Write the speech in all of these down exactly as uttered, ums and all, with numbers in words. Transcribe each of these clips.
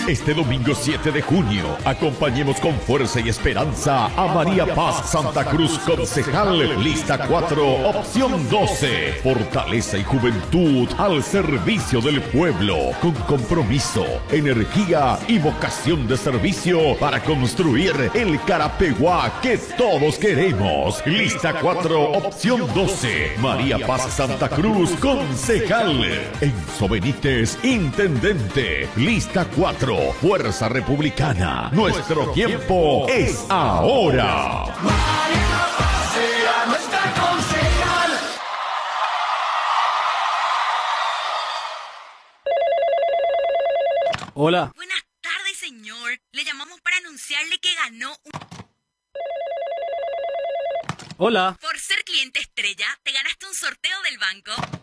Este domingo siete de junio, acompañemos con fuerza y esperanza a María Paz Santa Cruz, concejal, lista cuatro, opción doce. Fortaleza y juventud al servicio del pueblo, con compromiso, energía y vocación de servicio para construir el Carapeguá que todos queremos. Lista cuatro, opción doce. María Paz Santa Cruz, concejal. Enzo Benítez, intendente. Lista cuatro, Fuerza Republicana. Nuestro tiempo es ahora. María Paz será nuestra concejal. Hola. Buenas tardes, señor. Le llamamos para anunciarle que ganó un... Hola. Por ser cliente estrella, te ganaste un sorteo del banco.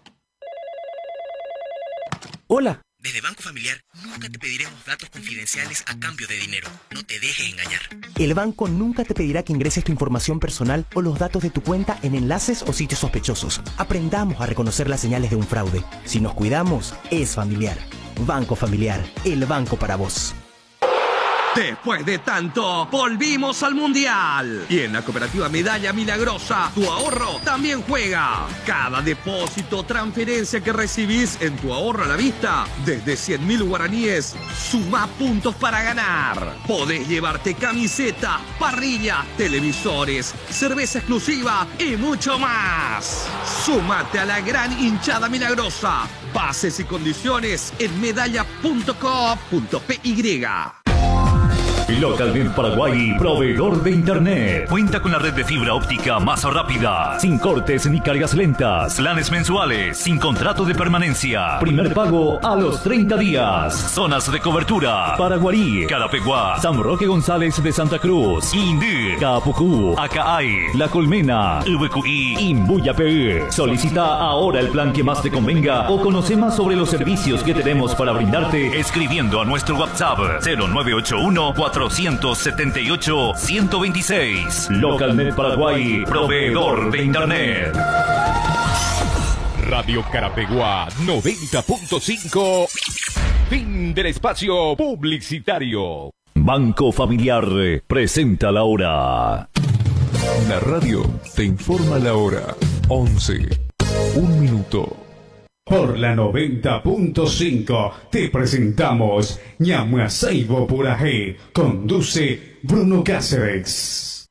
Hola. Desde Banco Familiar nunca te pediremos datos confidenciales a cambio de dinero. No te dejes engañar. El banco nunca te pedirá que ingreses tu información personal o los datos de tu cuenta en enlaces o sitios sospechosos. Aprendamos a reconocer las señales de un fraude. Si nos cuidamos, es familiar. Banco Familiar, el banco para vos. Después de tanto, volvimos al Mundial. Y en la cooperativa Medalla Milagrosa, tu ahorro también juega. Cada depósito, transferencia que recibís en tu ahorro a la vista, desde cien mil guaraníes, suma puntos para ganar. Podés llevarte camisetas, parrillas, televisores, cerveza exclusiva y mucho más. Súmate a la gran hinchada milagrosa. Bases y condiciones en medalla punto co punto p y. Localnet Paraguay, proveedor de internet. Cuenta con la red de fibra óptica más rápida, sin cortes ni cargas lentas, planes mensuales, sin contrato de permanencia. Primer pago a los treinta días. Zonas de cobertura: Paraguarí, Carapeguá, San Roque González de Santa Cruz, Indí, Capucú, Acaay, La Colmena, V Q I, Imbuyapé. Solicita ahora el plan que más te convenga o conoce más sobre los servicios que tenemos para brindarte escribiendo a nuestro WhatsApp cero nueve ocho uno, cuatrocientos setenta y ocho, ciento veintiséis. Localnet Paraguay, proveedor de internet. Radio Carapeguá noventa punto cinco. Fin del espacio publicitario. Banco Familiar presenta la hora. La radio te informa la hora. once. Un minuto. Por la noventa punto cinco te presentamos Ñamua Seibo Puraje. Conduce Bruno Cáceres.